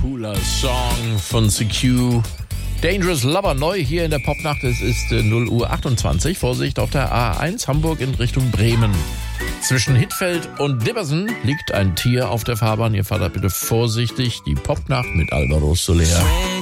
cooler Song von CQ. Dangerous Lover neu hier in der Popnacht. Es ist 0:28 Uhr. Vorsicht auf der A1 Hamburg in Richtung Bremen. Zwischen Hittfeld und Dibbersen liegt ein Tier auf der Fahrbahn. Ihr fahrt da bitte vorsichtig. Die Popnacht mit Alvaro Soler.